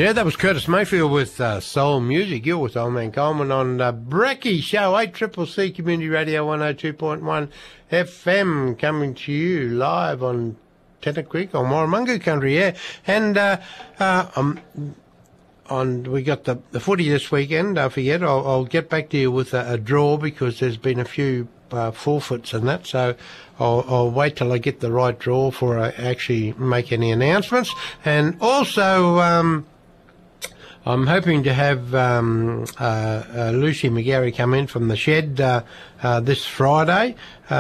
Yeah, that was Curtis Mayfield with Soul Music. You're with Old Man Coleman on Brecky Show, 8CCC Community Radio 102.1 FM, coming to you live on Tennant on Warramunga Country, yeah. And we got the footy this weekend. Don't forget, I'll get back to you with a draw because there's been a few forfeits and that, so I'll wait till I get the right draw before I actually make any announcements. And also, I'm hoping to have Lucy McGarry come in from the shed this Friday.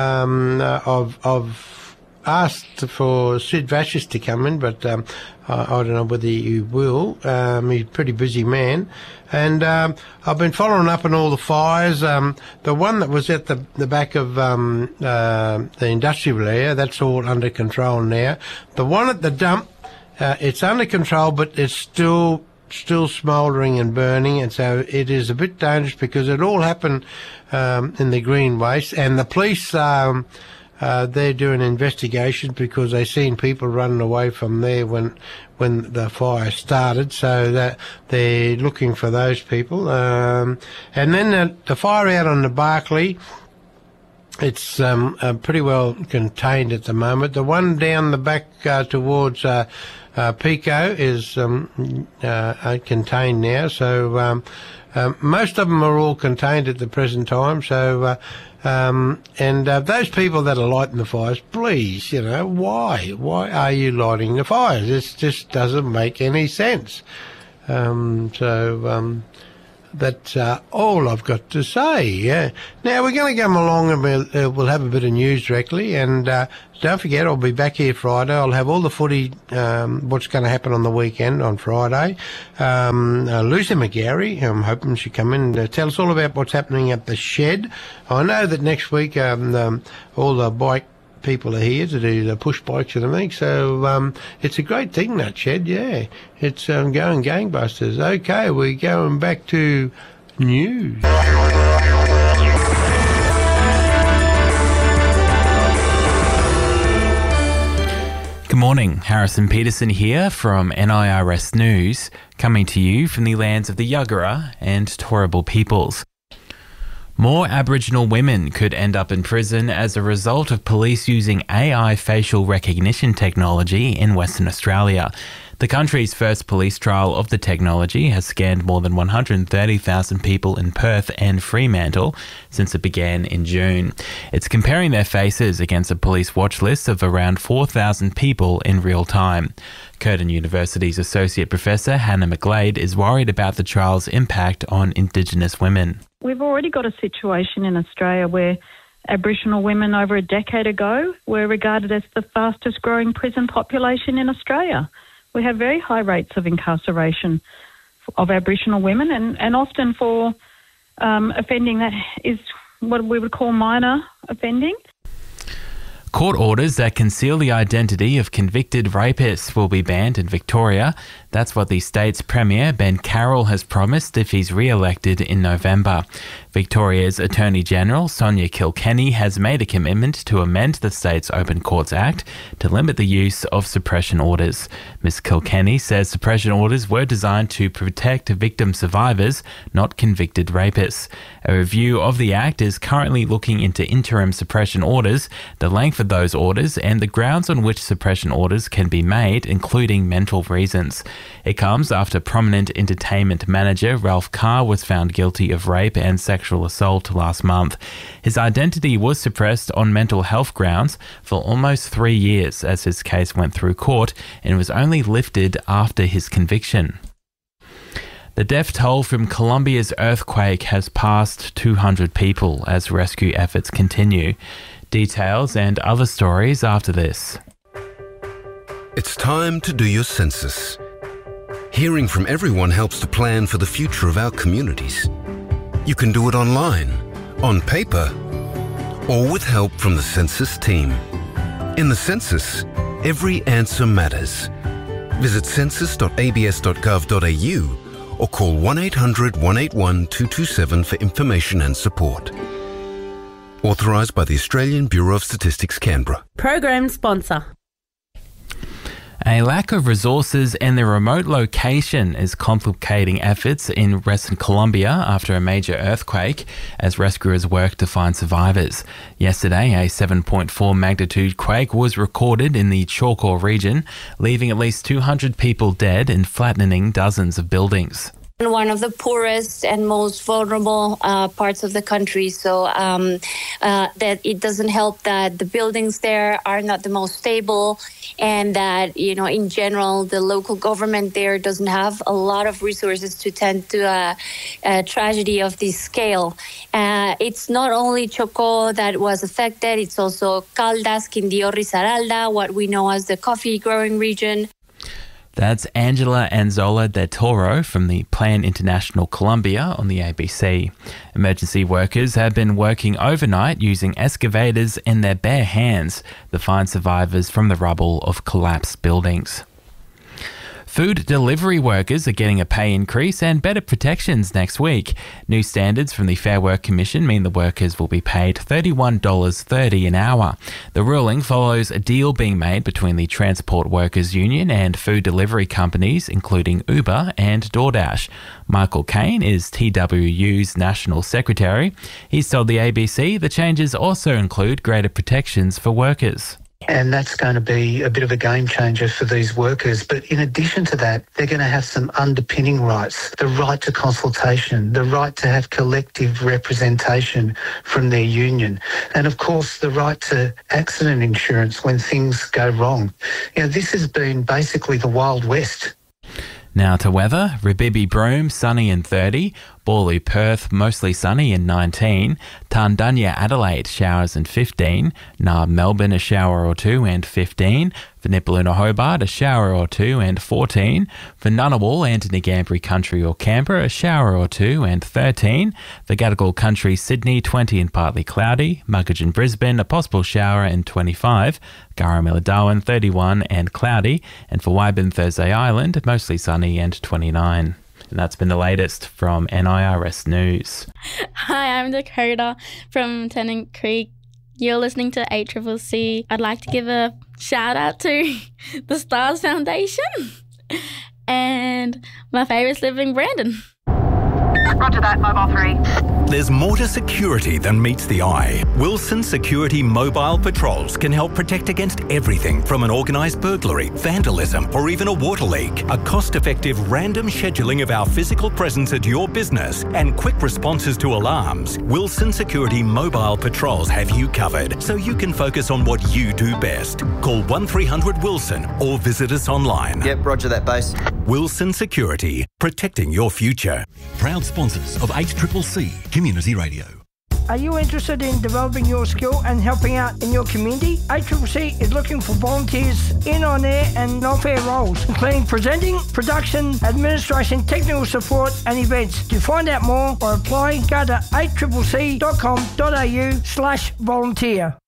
I've asked for Sid Vashis to come in, but I don't know whether he will. He's a pretty busy man. And I've been following up on all the fires. The one that was at the back of the industrial area, that's all under control now. The one at the dump, it's under control, but it's still smouldering and burning, and so it is a bit dangerous because it all happened in the green waste, and the police they're doing investigations because they seen people running away from there when the fire started, so that they're looking for those people. And then the fire out on the Barclay, it's pretty well contained at the moment. The one down the back towards Pico is contained now, so most of them are all contained at the present time. So, those people that are lighting the fires, please, why are you lighting the fires? This just doesn't make any sense. That's all I've got to say. Yeah. Now we're going to come along and we'll have a bit of news directly, and don't forget, I'll be back here Friday. I'll have all the footy, what's going to happen on the weekend on Friday. Lucy McGarry, I'm hoping she'll come in and tell us all about what's happening at the shed. I know that next week all the bike people are here to do the push bikes and everything, so it's a great thing, that shed, yeah. It's going gangbusters. Okay, we're going back to news. Good morning, Harrison Peterson here from NIRS News, coming to you from the lands of the Yuggera and Turrbal peoples. More Aboriginal women could end up in prison as a result of police using AI facial recognition technology in Western Australia. The country's first police trial of the technology has scanned more than 130,000 people in Perth and Fremantle since it began in June. It's comparing their faces against a police watch list of around 4,000 people in real time. Curtin University's Associate Professor Hannah McGlade is worried about the trial's impact on Indigenous women. We've already got a situation in Australia where Aboriginal women over a decade ago were regarded as the fastest growing prison population in Australia. We have very high rates of incarceration of Aboriginal women and often for offending that is what we would call minor offending. Court orders that conceal the identity of convicted rapists will be banned in Victoria. That's what the state's Premier, Ben Carroll, has promised if he's re-elected in November. Victoria's Attorney-General, Sonia Kilkenny, has made a commitment to amend the state's Open Courts Act to limit the use of suppression orders. Ms Kilkenny says suppression orders were designed to protect victim survivors, not convicted rapists. A review of the Act is currently looking into interim suppression orders, the length of those orders, and the grounds on which suppression orders can be made, including mental reasons. It comes after prominent entertainment manager Ralph Carr was found guilty of rape and sexual assault last month. His identity was suppressed on mental health grounds for almost 3 years as his case went through court and was only lifted after his conviction. The death toll from Colombia's earthquake has passed 200 people as rescue efforts continue. Details and other stories after this. It's time to do your census. Hearing from everyone helps to plan for the future of our communities. You can do it online, on paper, or with help from the census team. In the census, every answer matters. Visit census.abs.gov.au or call 1800 181 227 for information and support. Authorised by the Australian Bureau of Statistics, Canberra. Program sponsor. A lack of resources and their remote location is complicating efforts in Western Colombia after a major earthquake as rescuers work to find survivors. Yesterday, a 7.4 magnitude quake was recorded in the Chocó region, leaving at least 200 people dead and flattening dozens of buildings. One of the poorest and most vulnerable parts of the country. So that it doesn't help that the buildings there are not the most stable, and that, in general, the local government there doesn't have a lot of resources to tend to a tragedy of this scale. It's not only Chocó that was affected, it's also Caldas, Quindío, Risaralda, what we know as the coffee growing region. That's Angela Anzola de Toro from the Plan International Colombia on the ABC. Emergency workers have been working overnight using excavators and their bare hands to find survivors from the rubble of collapsed buildings. Food delivery workers are getting a pay increase and better protections next week. New standards from the Fair Work Commission mean the workers will be paid $31.30 an hour. The ruling follows a deal being made between the Transport Workers Union and food delivery companies, including Uber and DoorDash. Michael Kane is TWU's National Secretary. He's told the ABC the changes also include greater protections for workers. And that's going to be a bit of a game changer for these workers. But in addition to that, they're going to have some underpinning rights: the right to consultation, the right to have collective representation from their union, and of course the right to accident insurance when things go wrong. This has been basically the Wild West. Now to weather. Rabibi Broome, sunny and 30. Borloo Perth, mostly sunny and 19. Tandanya Adelaide, showers and 15. Narb Melbourne, a shower or two and 15. For Nipaluna Hobart, a shower or two and 14. For Ngunnawal and Ngambri Country or Canberra, a shower or two and 13. For Gadigal Country, Sydney, 20 and partly cloudy. Muggeridge Brisbane, a possible shower and 25. Garamilla Darwin, 31 and cloudy. And for Wyburn Thursday Island, mostly sunny and 29. And that's been the latest from NIRS News. Hi, I'm Dakota from Tennant Creek. You're listening to ACCC. I'd like to give a shout out to the Stars Foundation and my favourite sibling, Brandon. Roger that, Mobile 3. There's more to security than meets the eye. Wilson Security Mobile Patrols can help protect against everything from an organised burglary, vandalism, or even a water leak. A cost-effective random scheduling of our physical presence at your business and quick responses to alarms. Wilson Security Mobile Patrols have you covered, so you can focus on what you do best. Call 1300 Wilson or visit us online. Yep, roger that, base. Wilson Security, protecting your future. Proud sponsors of HCCC Community Radio. Are you interested in developing your skill and helping out in your community? ACCC is looking for volunteers in on-air and off-air roles, including presenting, production, administration, technical support and events. To find out more or apply, go to accc.com.au/volunteer.